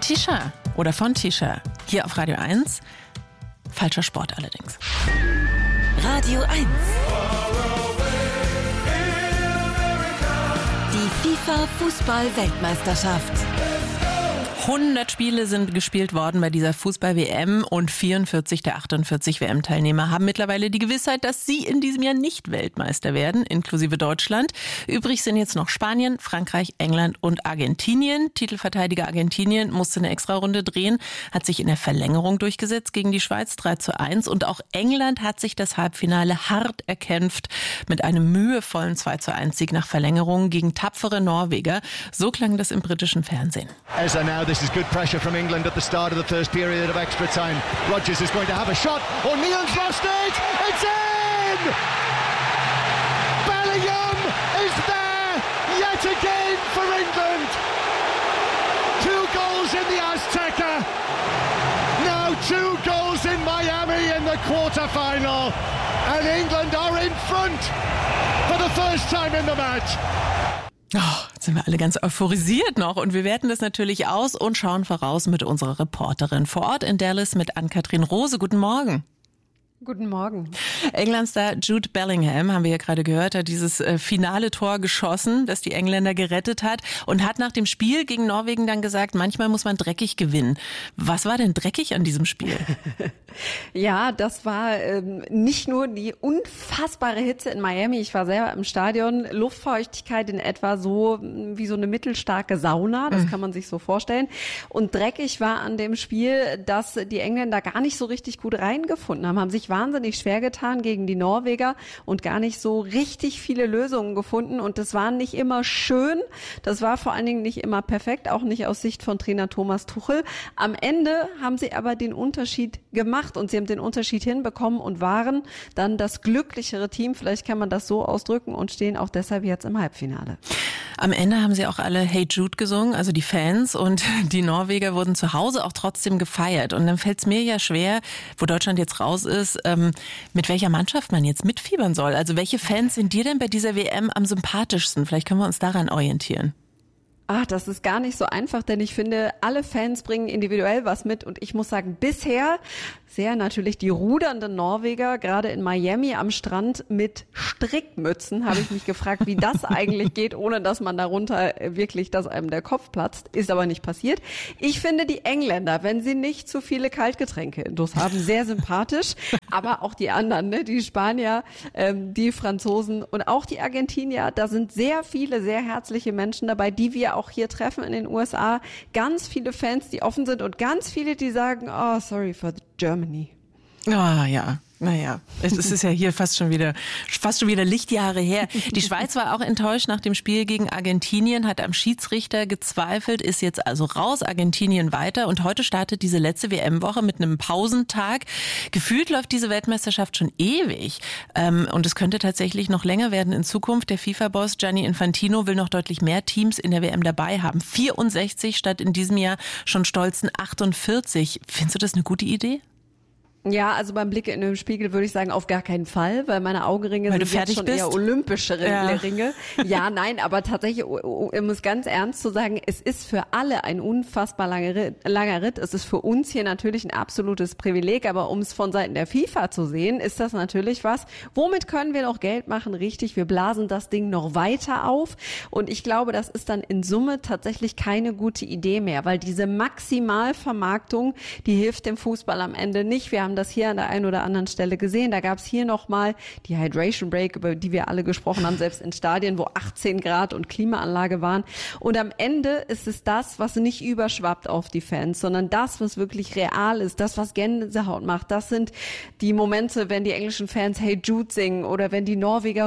Tisha oder von Tisha hier auf Radio 1. Falscher Sport allerdings. Radio 1. Die FIFA-Fußball-Weltmeisterschaft. 100 Spiele sind gespielt worden bei dieser Fußball-WM und 44 der 48 WM-Teilnehmer haben mittlerweile die Gewissheit, dass sie in diesem Jahr nicht Weltmeister werden, inklusive Deutschland. Übrig sind jetzt noch Spanien, Frankreich, England und Argentinien. Titelverteidiger Argentinien musste eine Extrarunde drehen, hat sich in der Verlängerung durchgesetzt gegen die Schweiz 3:1 und auch England hat sich das Halbfinale hart erkämpft mit einem mühevollen 2:1 Sieg nach Verlängerung gegen tapfere Norweger. So klang das im britischen Fernsehen. This is good pressure from England at the start of the first period of extra time. Rodgers is going to have a shot. O'Neill's lost it. It's in! Bellingham is there yet again for England. 2 goals in the Azteca. Now 2 goals in Miami in the quarter-final. And England are in front for the first time in the match. Oh, jetzt sind wir alle ganz euphorisiert noch und wir werten das natürlich aus und schauen voraus mit unserer Reporterin vor Ort in Dallas mit Ann-Kathrin Rose. Guten Morgen. Guten Morgen. Englandstar Jude Bellingham, haben wir ja gerade gehört, hat dieses finale Tor geschossen, das die Engländer gerettet hat und hat nach dem Spiel gegen Norwegen dann gesagt, manchmal muss man dreckig gewinnen. Was war denn dreckig an diesem Spiel? Ja, das war nicht nur die unfassbare Hitze in Miami. Ich war selber im Stadion. Luftfeuchtigkeit in etwa so wie so eine mittelstarke Sauna. Das kann man sich so vorstellen. Und dreckig war an dem Spiel, dass die Engländer gar nicht so richtig gut reingefunden haben sich wahnsinnig schwer getan gegen die Norweger und gar nicht so richtig viele Lösungen gefunden. Und das war nicht immer schön. Das war vor allen Dingen nicht immer perfekt, auch nicht aus Sicht von Trainer Thomas Tuchel. Am Ende haben sie aber den Unterschied gemacht und sie haben den Unterschied hinbekommen und waren dann das glücklichere Team, vielleicht kann man das so ausdrücken, und stehen auch deshalb jetzt im Halbfinale. Am Ende haben sie auch alle Hey Jude gesungen, also die Fans, und die Norweger wurden zu Hause auch trotzdem gefeiert. Und dann fällt es mir ja schwer, wo Deutschland jetzt raus ist, mit welcher Mannschaft man jetzt mitfiebern soll. Also welche Fans sind dir denn bei dieser WM am sympathischsten? Vielleicht können wir uns daran orientieren. Ach, das ist gar nicht so einfach, denn ich finde, alle Fans bringen individuell was mit und ich muss sagen, bisher sehr natürlich die rudernden Norweger, gerade in Miami am Strand mit Strickmützen, habe ich mich gefragt, wie das eigentlich geht, ohne dass man darunter wirklich, dass einem der Kopf platzt, ist aber nicht passiert. Ich finde die Engländer, wenn sie nicht zu viele Kaltgetränke intus haben, sehr sympathisch, aber auch die anderen, ne, die Spanier, die Franzosen und auch die Argentinier, da sind sehr viele, sehr herzliche Menschen dabei, die wir auch hier treffen in den USA. Ganz viele Fans, die offen sind und ganz viele, die sagen, oh, sorry for Germany. Ah, ja. Naja, es ist ja hier fast schon wieder Lichtjahre her. Die Schweiz war auch enttäuscht nach dem Spiel gegen Argentinien, hat am Schiedsrichter gezweifelt, ist jetzt also raus, Argentinien weiter. Und heute startet diese letzte WM-Woche mit einem Pausentag. Gefühlt läuft diese Weltmeisterschaft schon ewig. Und es könnte tatsächlich noch länger werden in Zukunft. Der FIFA-Boss Gianni Infantino will noch deutlich mehr Teams in der WM dabei haben. 64 statt in diesem Jahr schon stolzen 48. Findest du das eine gute Idee? Ja, also beim Blick in den Spiegel würde ich sagen, auf gar keinen Fall, weil meine Augenringe sind jetzt schon eher olympische Ringe. Ja, nein, aber tatsächlich, um es ganz ernst zu sagen, es ist für alle ein unfassbar langer Ritt. Es ist für uns hier natürlich ein absolutes Privileg, aber um es von Seiten der FIFA zu sehen, ist das natürlich was. Womit können wir noch Geld machen? Richtig, wir blasen das Ding noch weiter auf und ich glaube, das ist dann in Summe tatsächlich keine gute Idee mehr, weil diese Maximalvermarktung, die hilft dem Fußball am Ende nicht. Wir haben das hier an der einen oder anderen Stelle gesehen. Da gab es hier nochmal die Hydration Break, über die wir alle gesprochen haben, selbst in Stadien, wo 18 Grad und Klimaanlage waren. Und am Ende ist es das, was nicht überschwappt auf die Fans, sondern das, was wirklich real ist, das, was Gänsehaut macht. Das sind die Momente, wenn die englischen Fans Hey Jude singen oder wenn die Norweger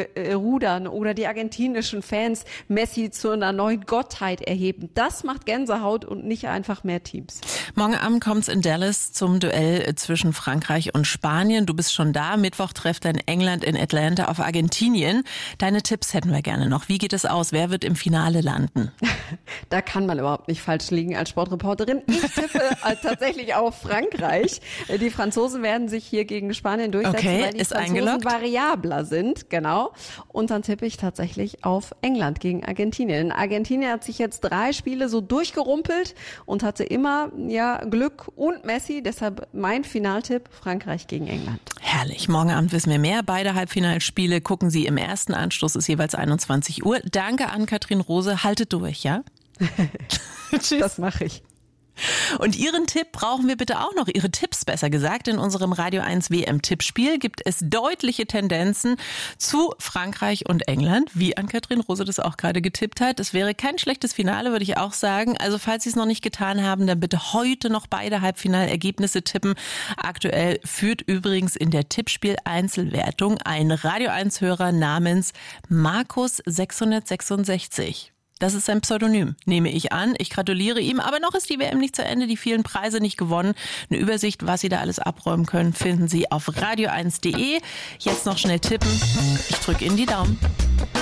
rudern oder die argentinischen Fans Messi zu einer neuen Gottheit erheben. Das macht Gänsehaut und nicht einfach mehr Teams. Morgen Abend kommt es in Dallas zum Duell zwischen Frankreich und Spanien. Du bist schon da. Mittwoch trifft dann England in Atlanta auf Argentinien. Deine Tipps hätten wir gerne noch. Wie geht es aus? Wer wird im Finale landen? Da kann man überhaupt nicht falsch liegen als Sportreporterin. Ich tippe tatsächlich auf Frankreich. Die Franzosen werden sich hier gegen Spanien durchsetzen, weil die Franzosen variabler sind. Genau. Und dann tippe ich tatsächlich auf England gegen Argentinien. Argentinien hat sich jetzt 3 Spiele so durchgerumpelt und hatte immer Glück und Messi. Deshalb mein Finaltipp: Frankreich gegen England. Herrlich. Morgen Abend wissen wir mehr. Beide Halbfinalspiele gucken Sie im ersten Anschluss. Ist jeweils 21 Uhr. Danke an Katrin Rose. Haltet durch, ja? Tschüss. Das mache ich. Und Ihren Tipp brauchen wir bitte auch noch. Ihre Tipps, besser gesagt. In unserem Radio 1 WM-Tippspiel gibt es deutliche Tendenzen zu Frankreich und England, wie Ann-Kathrin Rose das auch gerade getippt hat. Es wäre kein schlechtes Finale, würde ich auch sagen. Also falls Sie es noch nicht getan haben, dann bitte heute noch beide Halbfinalergebnisse tippen. Aktuell führt übrigens in der Tippspiel-Einzelwertung ein Radio 1-Hörer namens Markus 666. Das ist sein Pseudonym, nehme ich an. Ich gratuliere ihm, aber noch ist die WM nicht zu Ende, die vielen Preise nicht gewonnen. Eine Übersicht, was Sie da alles abräumen können, finden Sie auf radio1.de. Jetzt noch schnell tippen. Ich drücke Ihnen die Daumen.